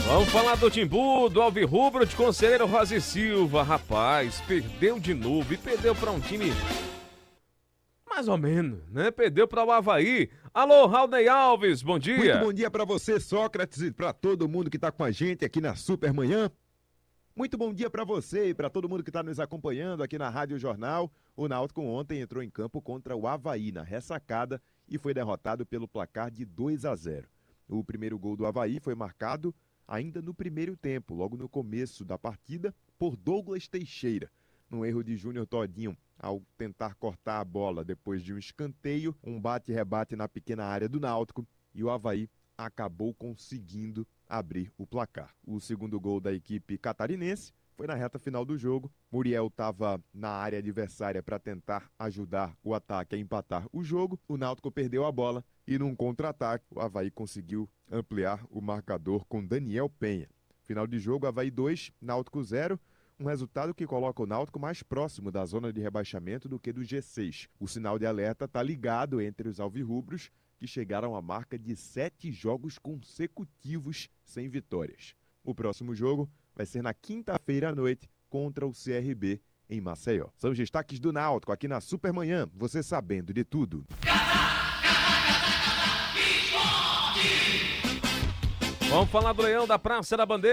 Vamos falar do Timbu, do Alvirrubro de Conselheiro Rosa e Silva. Rapaz, perdeu de novo e perdeu para um time mais ou menos, né? Perdeu para o Avaí. Alô, Raulney Alves, bom dia. Muito bom dia para você, Sócrates, e para todo mundo que está com a gente aqui na Supermanhã. Muito bom dia para você e para todo mundo que está nos acompanhando aqui na Rádio Jornal. O Náutico ontem entrou em campo contra o Avaí na ressacada e foi derrotado pelo placar de 2-0. O primeiro gol do Avaí foi marcado ainda no primeiro tempo, logo no começo da partida, por Douglas Teixeira. No erro de Júnior Todinho, ao tentar cortar a bola depois de um escanteio, um bate-rebate na pequena área do Náutico e o Avaí acabou conseguindo abrir o placar. O segundo gol da equipe catarinense foi na reta final do jogo. Muriel estava na área adversária para tentar ajudar o ataque a empatar o jogo. O Náutico perdeu a bola e num contra-ataque o Avaí conseguiu ampliar o marcador com Daniel Penha. Final de jogo, Avaí 2, Náutico 0. Um resultado que coloca o Náutico mais próximo da zona de rebaixamento do que do G6. O sinal de alerta está ligado entre os alvirrubros, que chegaram à marca de 7 jogos consecutivos sem vitórias. O próximo jogo vai ser na quinta-feira à noite contra o CRB em Maceió. São os destaques do Náutico aqui na Supermanhã, você sabendo de tudo. Vamos falar do Leão da Praça da Bandeira.